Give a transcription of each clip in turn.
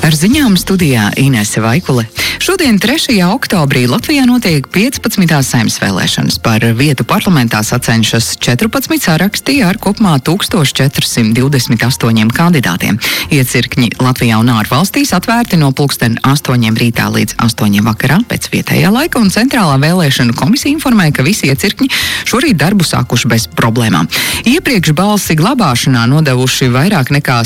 Ar ziņām studijā Inese Vaikule. Šodien, 3. oktobrī, Latvijā notiek 15. Saeimas vēlēšanas. Par vietu parlamentā sacenšas 14 saraksti ar kopumā 1428 kandidātiem. Iecirkņi Latvijā un ārvalstīs atvērti no 8 rītā līdz 8 vakarā pēc vietējā laika, un Centrālā vēlēšanu komisija informēja, ka visi iecirkņi šorīt darbu sākuši bez problēmām. Iepriekš balsi glabāšanā nodevuši vairāk nekā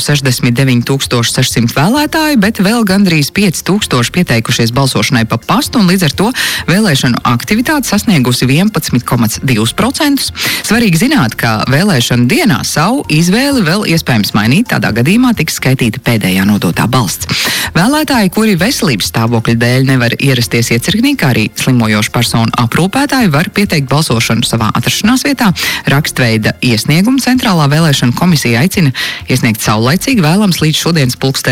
169 600 vēlētāji, bet vēl gandrīz 5000 pieteikušies balsošanai pa pastu, un līdz ar to vēlēšanu aktivitāte sasniegusi 11,2%. Svarīgi zināt, ka vēlēšanu dienā savu izvēli vēl iespējams mainīt, tādā gadījumā tiks skaitīta pēdējā nodotā balsts. Vēlētāji, kuri veselības stāvokļa dēļ nevar ierasties iecirknī, kā arī slimojošu personu aprūpētāji, var pieteikt balsošanu savā atrašanās vietā. Rakstveida iesniegumu Centrālā vēlēšana komisija aicina iesniegt saulaicīgi, vēlams līdz šodienas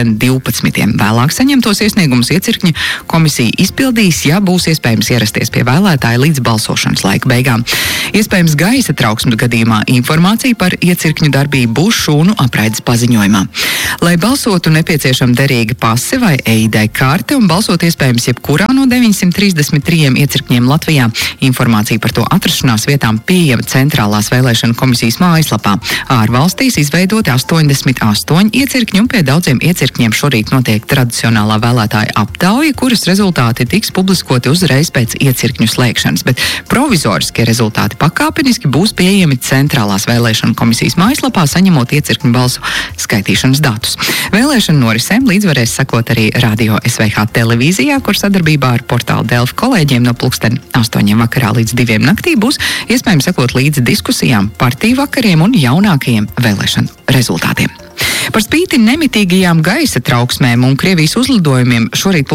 12. Vēlāk saņemtos iesniegumus iecirkņu komisija izpildīs, ja būs iespējams ierasties pie vēlētāja līdz balsošanas laika beigām. Iespējams gaisa trauksmes gadījumā informācija par iecirkņu darbību būs šūnu apraides paziņojumā. Lai balsotu, nepieciešama derīga pase vai EID karte, un balsot iespējams jebkurā no 933 iecirkņiem Latvijā. Informācija par to atrašanās vietām pieejama Centrālās vēlēšana komisijas mājaslapā. Ārvalstīs izveidoti 88 iecirkņi, un pie daudziem iecirkņiem šorīt notiek tradicionālā vēlētāja aptauja, kuras rezultāti tiks publiskoti uzreiz pēc iecirkņu slēgšanas, bet provizoriskie rezultāti pakāpeniski būs pieejami Centrālās vēlēšana komisijas mājaslapā, saņemot iecirkņu balsu skaitīšanas datus. Vēlēšanu norisēm līdz varēs sekot arī Radio SVH televīzijā, kur sadarbībā ar portālu Delfi kolēģiem no 8 vakarā līdz 2 naktī būs iespējams sekot līdzi diskusijām, partiju vakariem un jaunākajiem vēlēšanu rezultātiem. Par spīti nemitīgajām gaisa trauksmēm un Krievijas uzlidojumiem šorīt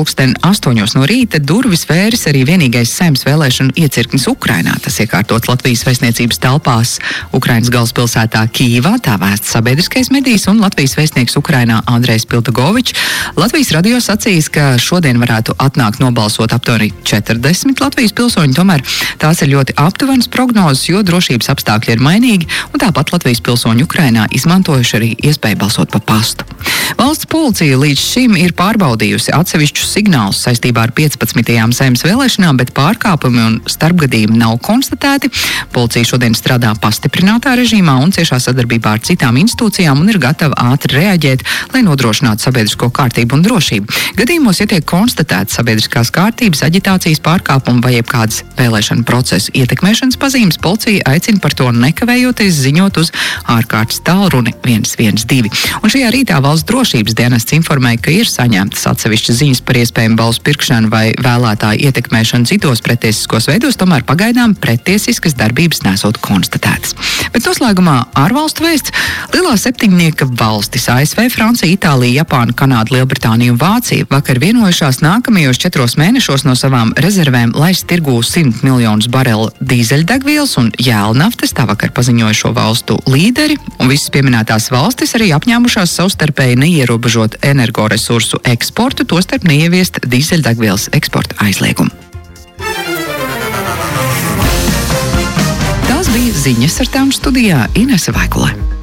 8 no rīta durvis vēris arī vienīgais Saeimas vēlēšanu iecirknis Ukrainā. Tas iekārtots Latvijas vēstniecības telpās Ukrainas galvaspilsētā Kijivā, tā vēsts sabiedriskais medijs, un Latvijas vēstnieks Ukrainā Andrejs Piltagovičs Latvijas radio sacījis, ka šodien varētu atnākt nobalsot aptuveni 40 Latvijas pilsoņi, tomēr tās ir ļoti aptuvenas prognozes, jo drošības apstākļi ir mainīgi, un tāpat Latvijas pilsoņi Ukrainā izmantojuši arī iespēju balsot pa pastu. Valsts policija līdz šim ir pārbaudījusi atsevišķus signālus saistībā ar 15. Saeimas vēlēšanām, bet pārkāpumi un starpgadījumi nav konstatēti. Policija šodien strādā pastiprinātā režīmā un ciešā sadarbībā ar citām institūcijām un ir gatava ātri reaģēt, lai nodrošinātu sabiedrisko kārtību un drošību. Gadījumos, ja tiek konstatēts sabiedriskās kārtības, aģitācijas pārkāpumi vai jebkādas vēlēšanu procesu ietekmēšanas pazīmes, policija aicina par to nekavējoties ziņot uz ārkārtas tālruni 112. Un šajā rītā valsts drošības dienests informēja, ka ir saņemtas atsevišķas ziņas par iespējamu balsu pirkšanu vai vēlētāju ietekmēšanu citos pretiesiskos veidos, tomēr pagaidām pretiesiskas darbības nesot konstatētas. Bet noslēgumā ārvalstu vēsts. Lielā septiņnieka valstis ASV, Francija, Itālija, Japāna, Kanāda, Lielbritānija un Vācija vakar vienojušās nākamajos 4 mēnešos no savām rezervēm laist tirgū 100 miljonus barelu dīzeļdegvielas un jēlnaftas, tā vakar paziņoja šo valstu līderi, un visas pieminētās valstis arī apņēmušās savstarpēji neierobežot energoresursu eksportu, tostarp neieviest dīzeļdegvielas eksporta aizliegumu. Tās bija ziņas, ar tām studijā Inese Vaikule.